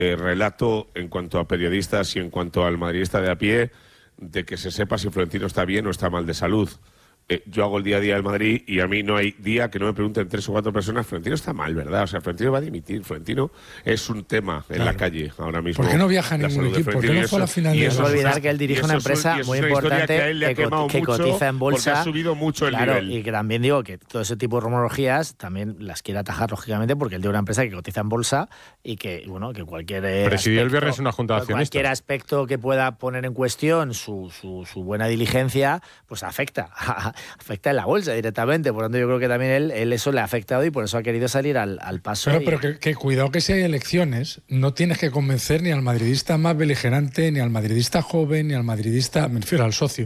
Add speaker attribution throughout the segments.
Speaker 1: relato en cuanto a periodistas y en cuanto al madridista de a pie, de que se sepa si Florentino está bien o está mal de salud. Yo hago el día a día del Madrid y a mí no hay día que no me pregunten 3 o 4 personas, Florentino está mal, ¿verdad? O sea, Florentino va a dimitir. Florentino es un tema en la calle ahora mismo.
Speaker 2: ¿Por qué no viaja a ningún equipo? ¿Por qué no fue a la final de la
Speaker 3: No olvidar que él dirige una empresa muy importante que cotiza en bolsa.
Speaker 1: Ha subido mucho el nivel.
Speaker 3: Y que también digo que todo ese tipo de rumorologías también las quiere atajar, lógicamente, porque él tiene una empresa que cotiza en bolsa y que, bueno, que cualquier
Speaker 4: presidió el viernes una junta de accionistas.
Speaker 3: Cualquier aspecto que pueda poner en cuestión su buena diligencia, pues afecta en la bolsa directamente. Por lo tanto, yo creo que también él eso le ha afectado y por eso ha querido salir al paso.
Speaker 2: Pero que cuidado, que si hay elecciones, no tienes que convencer ni al madridista más beligerante, ni al madridista joven, ni al madridista, me refiero al socio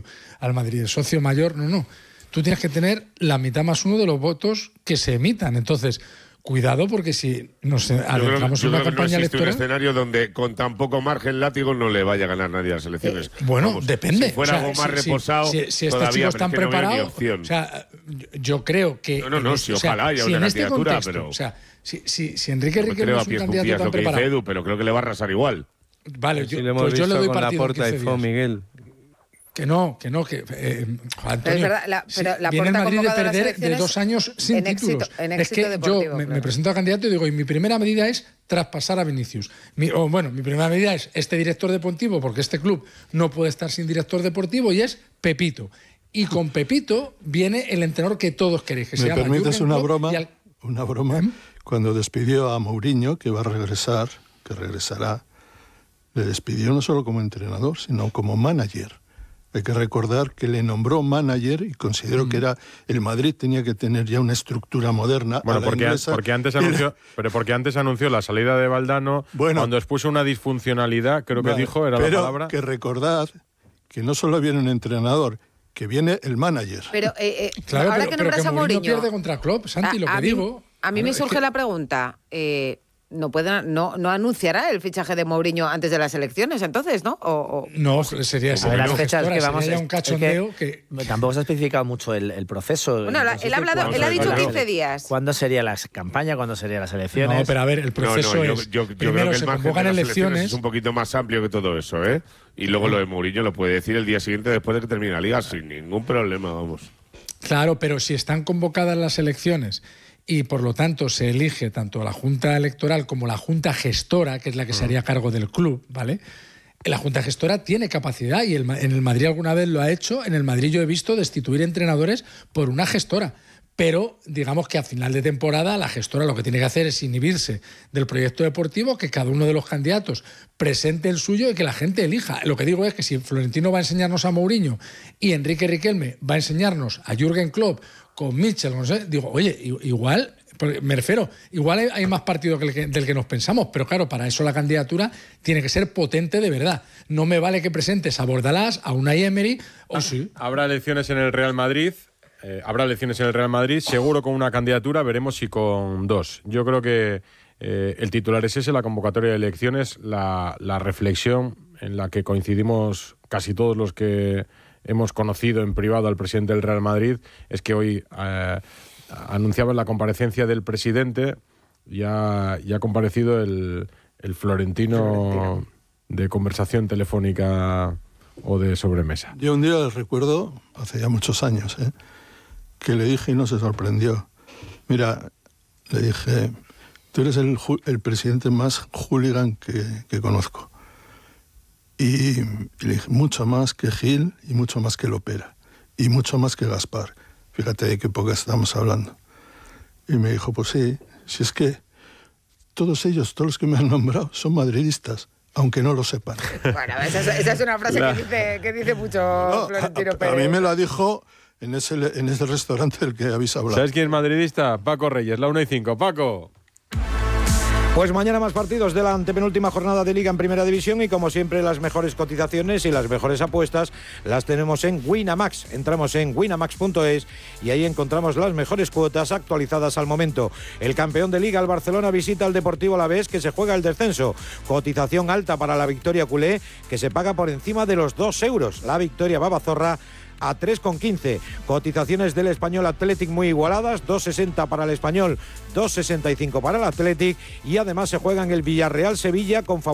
Speaker 2: mayor, no. Tú tienes que tener la mitad más uno de los votos que se emitan. Entonces, cuidado, porque si nos adentramos en una campaña electoral...
Speaker 1: un escenario donde con tan poco margen látigo no le vaya a ganar nadie a las elecciones.
Speaker 2: Depende.
Speaker 1: Si fuera algo más reposado,
Speaker 2: si estos chicos están preparados... O sea, yo creo que...
Speaker 1: Si ojalá haya una candidatura, pero...
Speaker 2: O sea, si Enrique Riquelme es un candidato tan preparado...
Speaker 1: Edu, pero creo que le va a arrasar igual.
Speaker 2: Vale,
Speaker 5: yo le doy partido con Laporta y Fo, Miguel. Que Antonio,
Speaker 6: es verdad, pero la
Speaker 2: viene el Madrid de
Speaker 6: perder
Speaker 2: perder de 2 años sin títulos.
Speaker 6: Es que
Speaker 2: yo me presento a candidato y digo, y mi primera medida es traspasar a Vinicius. Mi primera medida es este director deportivo, porque este club no puede estar sin director deportivo, y es Pepito. Y con Pepito viene el entrenador que todos queréis, que se llama
Speaker 7: ¿Me permites una broma? Una broma.
Speaker 2: ¿Eh?
Speaker 7: Cuando despidió a Mourinho, que va a regresar, que regresará, le despidió no solo como entrenador, sino como manager. Hay que recordar que le nombró manager y consideró que el Madrid tenía que tener ya una estructura moderna.
Speaker 4: Bueno, porque antes anunció la salida de Valdano, cuando expuso una disfuncionalidad, creo que dijo, era la palabra.
Speaker 7: Pero que recordad que no solo viene un entrenador, que viene el manager.
Speaker 6: Pero
Speaker 2: claro,
Speaker 6: ahora que nombras a Mourinho
Speaker 2: pierde contra Klopp, Santi, lo que digo.
Speaker 6: A mí me surge la pregunta. No anunciará el fichaje de Mourinho antes de las elecciones, entonces, ¿no?
Speaker 2: No, sería
Speaker 3: las fechas que vamos
Speaker 2: sería un cachondeo que
Speaker 3: tampoco se ha especificado mucho el proceso.
Speaker 6: Bueno, él ha dicho 15 días.
Speaker 3: ¿Cuándo sería la campaña? ¿Cuándo serían las elecciones?
Speaker 2: No, pero a ver, el proceso es...
Speaker 1: Yo
Speaker 2: primero
Speaker 1: creo que
Speaker 2: se
Speaker 1: el margen
Speaker 2: convocan
Speaker 1: de las
Speaker 2: elecciones...
Speaker 1: es un poquito más amplio que todo eso, ¿eh? Y luego lo de Mourinho lo puede decir el día siguiente después de que termine la Liga sin ningún problema, vamos.
Speaker 2: Claro, pero si están convocadas las elecciones y por lo tanto se elige tanto la Junta Electoral como la Junta Gestora, que es la que se haría cargo del club, ¿vale? La Junta Gestora tiene capacidad y en el Madrid alguna vez lo ha hecho. En el Madrid yo he visto destituir entrenadores por una gestora. Pero digamos que a final de temporada la gestora lo que tiene que hacer es inhibirse del proyecto deportivo, que cada uno de los candidatos presente el suyo y que la gente elija. Lo que digo es que si Florentino va a enseñarnos a Mourinho y Enrique Riquelme va a enseñarnos a Jürgen Klopp con Mitchell, no sé, digo, oye, igual, me refiero, igual hay más partido del que nos pensamos, pero claro, para eso la candidatura tiene que ser potente de verdad. No me vale que presentes a Bordalás, a Unai Emery o sí.
Speaker 4: Habrá elecciones en el Real Madrid. Seguro con una candidatura, veremos si con 2. Yo creo que el titular es ese, la convocatoria de elecciones, la reflexión en la que coincidimos casi todos los que hemos conocido en privado al presidente del Real Madrid, es que hoy anunciaba la comparecencia del presidente, ya ha comparecido el Florentino de conversación telefónica o de sobremesa.
Speaker 7: Yo un día recuerdo, hace ya muchos años, que le dije y no se sorprendió. Mira, le dije, tú eres el presidente más hooligan que conozco. Y le dije, mucho más que Gil y mucho más que Lopera. Y mucho más que Gaspar. Fíjate de qué época estamos hablando. Y me dijo, pues sí, si es que todos los que me han nombrado, son madridistas, aunque no lo sepan.
Speaker 6: Bueno, esa es una frase que dice mucho Florentino Pérez.
Speaker 7: A mí me la dijo en ese restaurante del que habéis hablado.
Speaker 4: ¿Sabes quién es madridista? Paco Reyes, la 1:05. Paco.
Speaker 8: Pues mañana más partidos de la antepenúltima jornada de Liga en Primera División y como siempre las mejores cotizaciones y las mejores apuestas las tenemos en Winamax. Entramos en winamax.es y ahí encontramos las mejores cuotas actualizadas al momento. El campeón de Liga, el Barcelona, visita al Deportivo Alavés, que se juega el descenso. Cotización alta para la victoria culé, que se paga por encima de los 2 euros. La victoria babazorra a 3,15. Cotizaciones del Español Athletic muy igualadas, 2,60 para el Español, 2,65 para el Athletic, y además se juega en el Villarreal Sevilla con